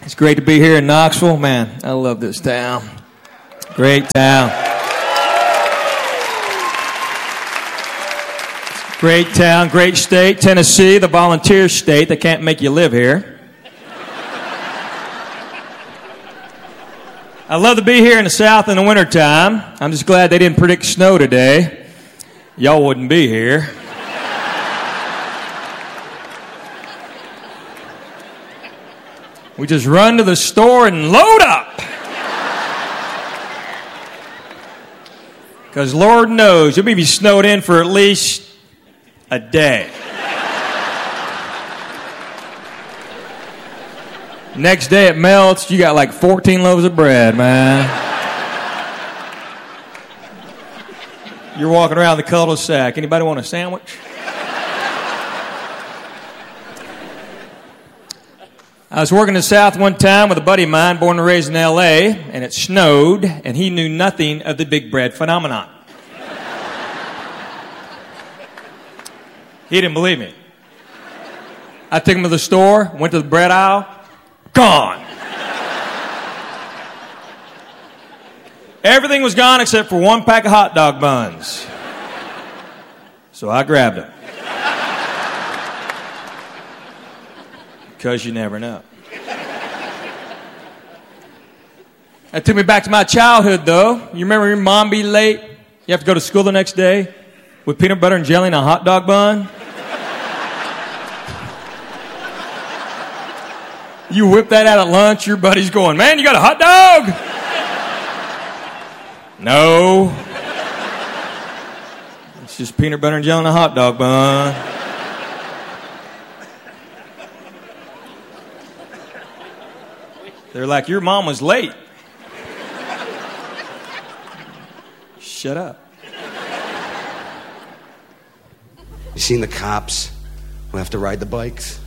It's great to be here in Knoxville. Man, I love this town. Great town. Great town, great state. Tennessee, the volunteer state. They can't make you live here. I love to be here in the South in the wintertime. I'm just glad they didn't predict snow today. Y'all wouldn't be here. We just run to the store and load up. Because Lord knows, you'll be snowed in for at least a day. Next day it melts, you got like 14 loaves of bread, man. You're walking around the cul-de-sac. Anybody want a sandwich? I was working in the South one time with a buddy of mine, born and raised in L.A., and it snowed, and he knew nothing of the big bread phenomenon. He didn't believe me. I took him to the store, went to the bread aisle, gone. Everything was gone except for one pack of hot dog buns. So I grabbed them. Because you never know. That took me back to my childhood, though. You remember your mom be late? You have to go to school the next day with peanut butter and jelly and a hot dog bun? You whip that out at lunch, your buddy's going, man, you got a hot dog? No. It's just peanut butter and jelly and a hot dog bun. They're like, your mom was late. Shut up. You seen the cops who have to ride the bikes?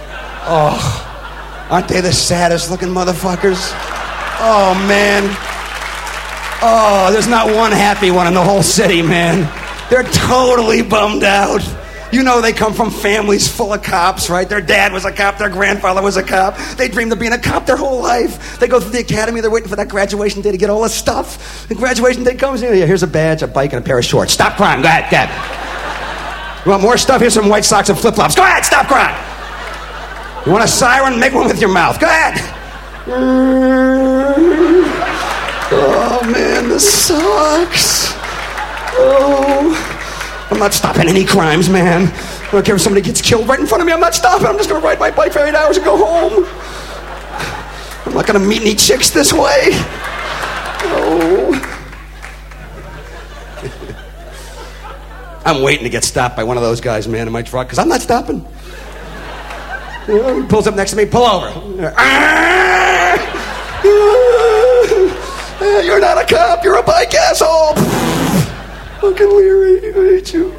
Oh, aren't they the saddest looking motherfuckers? Oh, man. Oh, there's not one happy one in the whole city, man. They're totally bummed out. You know they come from families full of cops, right? Their dad was a cop, their grandfather was a cop. They dreamed of being a cop their whole life. They go through the academy, they're waiting for that graduation day to get all the stuff. The graduation day comes, here's a badge, a bike, and a pair of shorts. Stop crying, go ahead, go ahead. You want more stuff? Here's some white socks and flip-flops. Go ahead, stop crying. You want a siren? Make one with your mouth. Go ahead. Oh, man, this sucks. Oh... I'm not stopping any crimes, man. I don't care if somebody gets killed right in front of me. I'm not stopping. I'm just going to ride my bike for 8 hours and go home. I'm not going to meet any chicks this way. No. I'm waiting to get stopped by one of those guys, man, in my truck, because I'm not stopping. You know, he pulls up next to me, pull over. You're not a cop, you're a bike asshole. Fucking Leary, I hate you.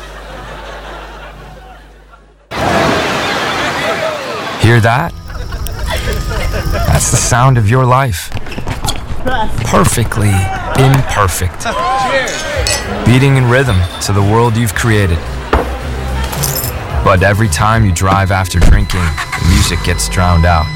Hear that? That's the sound of your life. Perfectly imperfect. Beating in rhythm to the world you've created. But every time you drive after drinking, the music gets drowned out.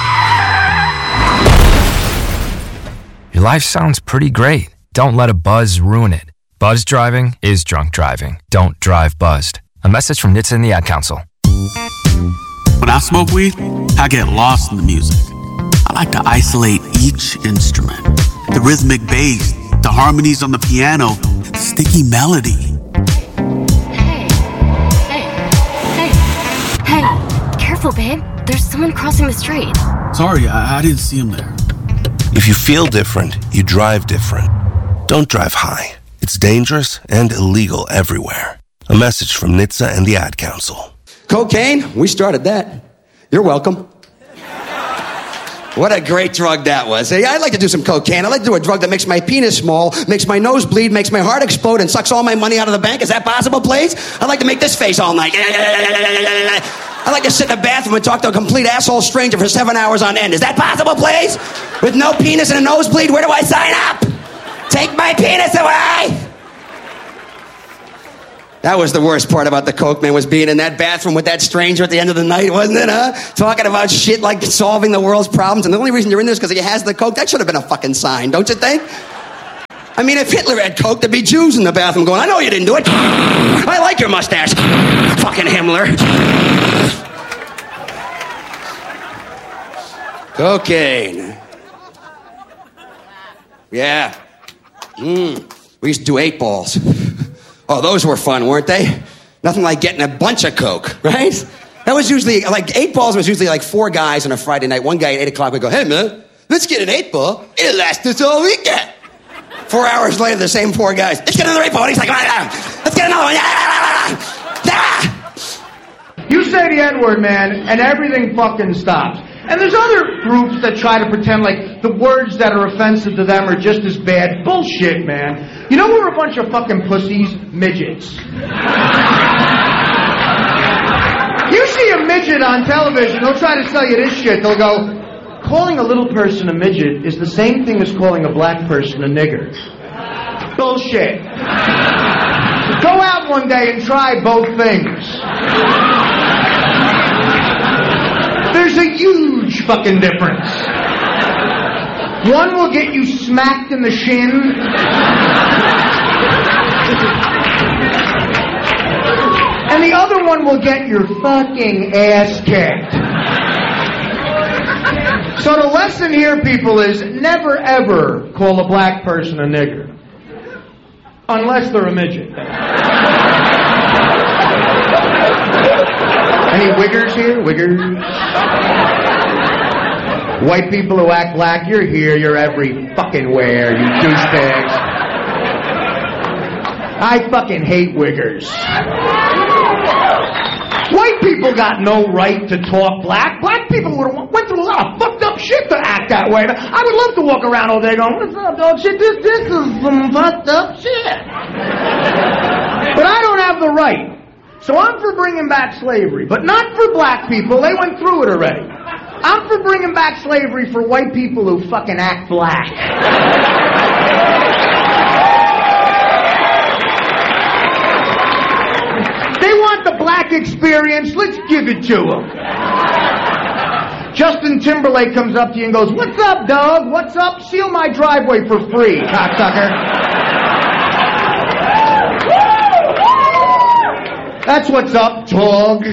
Your life sounds pretty great. Don't let a buzz ruin it. Buzz driving is drunk driving. Don't drive buzzed. A message from NHTSA and the Ad Council. When I smoke weed, I get lost in the music. I like to isolate each instrument. The rhythmic bass, the harmonies on the piano, the sticky melody. Hey, careful, babe. There's someone crossing the street. Sorry, I didn't see him there. If you feel different, you drive different. Don't drive high. It's dangerous and illegal everywhere. A message from NHTSA and the Ad Council. Cocaine? We started that. You're welcome. What a great drug that was. Hey, I'd like to do some cocaine. I'd like to do a drug that makes my penis small, makes my nose bleed, makes my heart explode, and sucks all my money out of the bank. Is that possible, please? I'd like to make this face all night. I'd like to sit in the bathroom and talk to a complete asshole stranger for 7 hours on end. Is that possible, please? With no penis and a nosebleed, where do I sign up? Take my penis away! That was the worst part about the coke, man, was being in that bathroom with that stranger at the end of the night, wasn't it, huh? Talking about shit like solving the world's problems, and the only reason you're in there is because he has the coke. That should have been a fucking sign, don't you think? I mean, if Hitler had coke, there'd be Jews in the bathroom going, I know you didn't do it. I like your mustache. Fucking Himmler. Cocaine. Yeah. We used to do 8 balls. Oh, those were fun, weren't they? Nothing like getting a bunch of coke, right? That was usually, like, 8 balls was usually like 4 guys on a Friday night. One guy at 8 o'clock would go, hey, man, let's get an 8 ball. It'll last us all weekend. 4 hours later, the same 4 guys, let's get another 8 ball. And he's like, let's get another one. You say the N-word, man, and everything fucking stops. And there's other groups that try to pretend like the words that are offensive to them are just as bad. Bullshit, man. You know we're a bunch of fucking pussies? Midgets. You see a midget on television, they'll try to sell you this shit. They'll go, calling a little person a midget is the same thing as calling a black person a nigger. Bullshit. Go out one day and try both things. There's a huge fucking difference. One will get you smacked in the shin. And the other one will get your fucking ass kicked. So the lesson here, people, is never ever call a black person a nigger. Unless they're a midget. Any wiggers here? Wiggers? White people who act black, you're here, you're every fucking where, you douchebags. I fucking hate wiggers. White people got no right to talk black. Black people went through a lot of fucked up shit to act that way. I would love to walk around all day going, what's up, dog shit? This is some fucked up shit. But I don't have the right. So I'm for bringing back slavery, but not for black people. They went through it already. I'm for bringing back slavery for white people who fucking act black. They want the black experience. Let's give it to them. Justin Timberlake comes up to you and goes, what's up, dog? What's up? Seal my driveway for free, cocksucker. That's what's up, dog.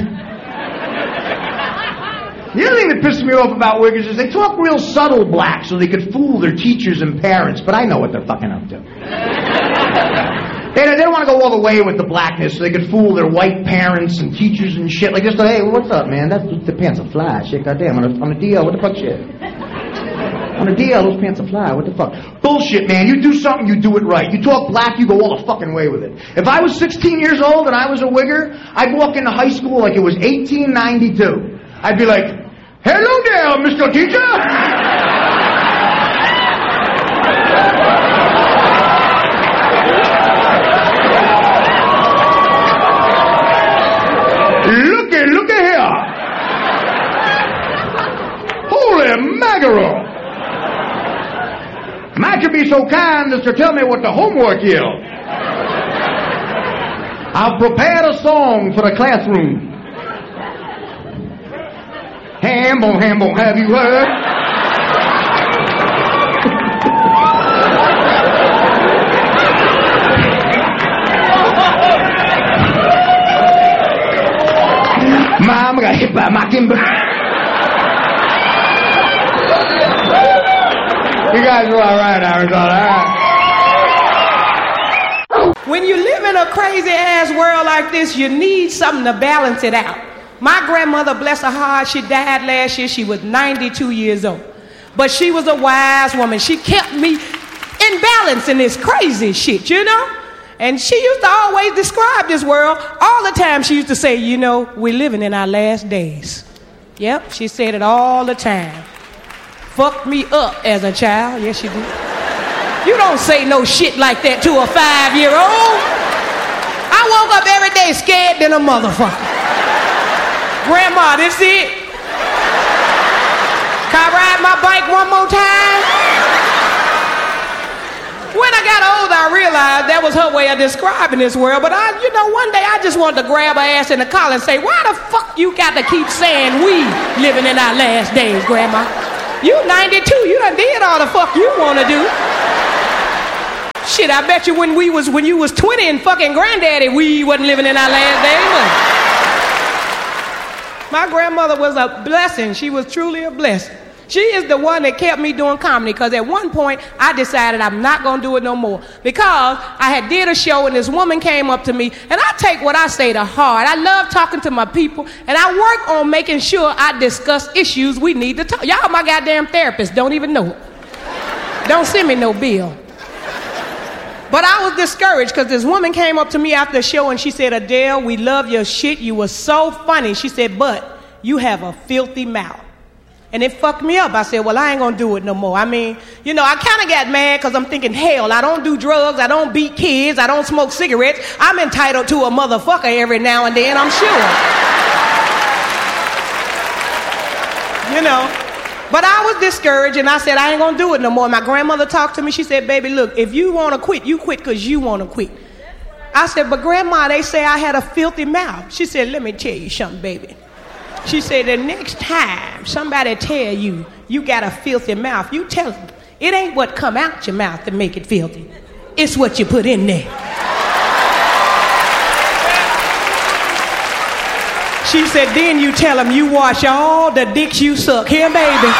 The other thing that pisses me off about wiggers is they talk real subtle black so they could fool their teachers and parents, but I know what they're fucking up to. They don't want to go all the way with the blackness so they could fool their white parents and teachers and shit. Like, just go, hey, what's up, man? The pants are fly. Shit, goddamn. On a DL, what the fuck shit? On a DL, those pants are fly. What the fuck? Bullshit, man. You do something, you do it right. You talk black, you go all the fucking way with it. If I was 16 years old and I was a wigger, I'd walk into high school like it was 1892. I'd be like, hello there, Mr. Teacher. Looky here. Holy mackerel. Might you be so kind as to tell me what the homework is? I've prepared a song for the classroom. Hambo, have you heard? Mama got hit by a mockingbird. You guys are all right, Arizona. All right. When you live in a crazy-ass world like this, you need something to balance it out. My grandmother, bless her heart, she died last year. She was 92 years old. But she was a wise woman. She kept me in balance in this crazy shit, you know? And she used to always describe this world. All the time she used to say, you know, we're living in our last days. Yep, she said it all the time. Fucked me up as a child. Yes, she did. You don't say no shit like that to a 5-year-old. I woke up every day scared than a motherfucker. Grandma, this it? Can I ride my bike one more time? When I got older, I realized realized that was her way of describing this world. But one day I just wanted to grab her ass in the collar and say, why the fuck you got to keep saying we living in our last days, Grandma? You 92, you done did all the fuck you want to do. Shit, I bet you when you was 20 and fucking granddaddy, we wasn't living in our last days. My grandmother was a blessing. She was truly a blessing. She is the one that kept me doing comedy, because at one point I decided I'm not going to do it no more, because I had did a show and this woman came up to me, and I take what I say to heart. I love talking to my people, and I work on making sure I discuss issues we need to talk. Y'all my goddamn therapist, don't even know it. Don't send me no bill. But I was discouraged because this woman came up to me after the show and she said, Adele, we love your shit. You were so funny. She said, but you have a filthy mouth. And it fucked me up. I said, well, I ain't going to do it no more. I mean, I kind of got mad because I'm thinking, hell, I don't do drugs. I don't beat kids. I don't smoke cigarettes. I'm entitled to a motherfucker every now and then, I'm sure. But I was discouraged, and I said, I ain't going to do it no more. My grandmother talked to me. She said, baby, look, if you want to quit, you quit because you want to quit. I said, but Grandma, they say I had a filthy mouth. She said, let me tell you something, baby. She said, the next time somebody tell you you got a filthy mouth, you tell them, it ain't what come out your mouth to make it filthy. It's what you put in there. She said, then you tell them you wash all the dicks you suck. Here, baby.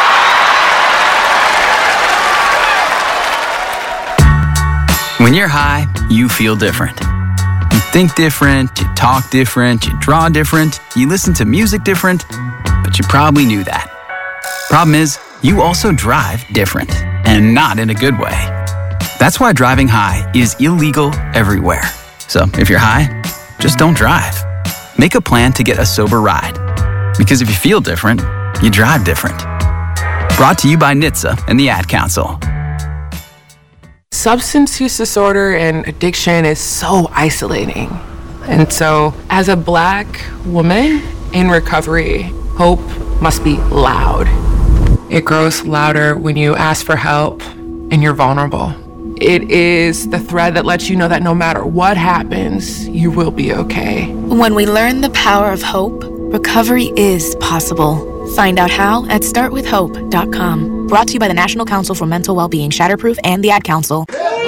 When you're high, you feel different. You think different, you talk different, you draw different, you listen to music different, but you probably knew that. Problem is, you also drive different, and not in a good way. That's why driving high is illegal everywhere. So if you're high, just don't drive. Make a plan to get a sober ride. Because if you feel different, you drive different. Brought to you by NHTSA and the Ad Council. Substance use disorder and addiction is so isolating. And so, as a Black woman in recovery, hope must be loud. It grows louder when you ask for help and you're vulnerable. It is the thread that lets you know that no matter what happens, you will be okay. When we learn the power of hope, recovery is possible. Find out how at startwithhope.com. Brought to you by the National Council for Mental Wellbeing, Shatterproof, and the Ad Council.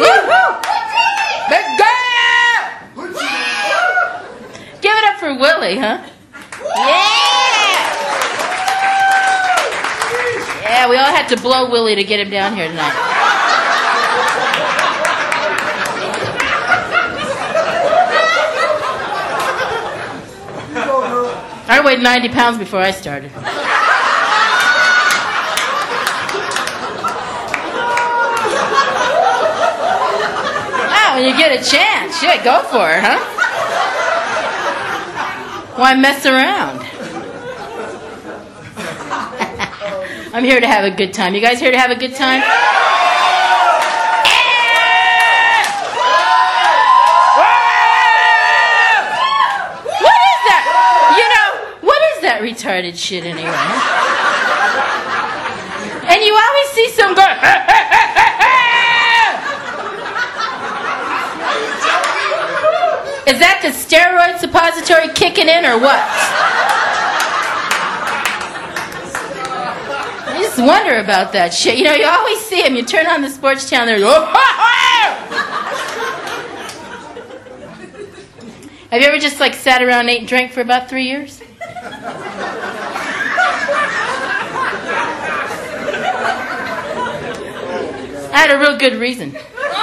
Give it up for Willie, huh? Yeah! Yeah, we all had to blow Willie to get him down here tonight. I weighed 90 pounds before I started. Oh, when you get a chance, shit, go for it, huh? Why mess around? I'm here to have a good time. You guys here to have a good time? Retarded shit anyway. And you always see some girl. Is that the steroid suppository kicking in or what? I just wonder about that shit. You always see them. You turn on the sports channel, they're Have you ever just sat around and ate and drank for about 3 years? I had a real good reason.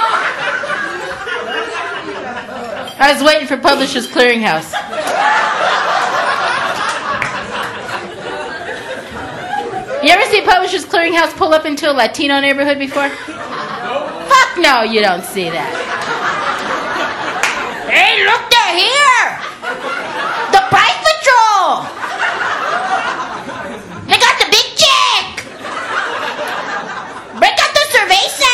I was waiting for Publishers Clearinghouse. You ever see Publishers Clearinghouse pull up into a Latino neighborhood before? Fuck no, you don't see that. Hey, look, they're here! The Price Patrol! They got the big check! Break out the cerveza!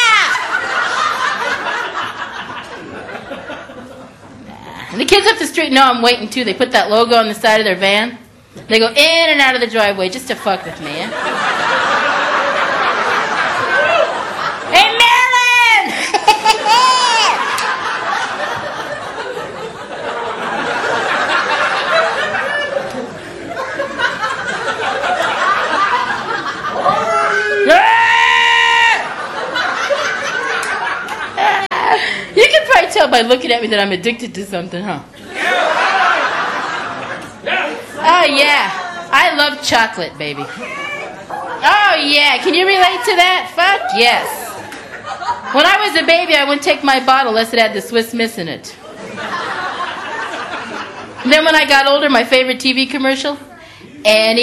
And the kids up the street know I'm waiting too. They put that logo on the side of their van. They go in and out of the driveway just to fuck with me, yeah? Hey, Marilyn! tell by looking at me that I'm addicted to something, huh? Oh, yeah. I love chocolate, baby. Oh, yeah. Can you relate to that? Fuck yes. When I was a baby, I wouldn't take my bottle unless it had the Swiss Miss in it. Then when I got older, my favorite TV commercial, any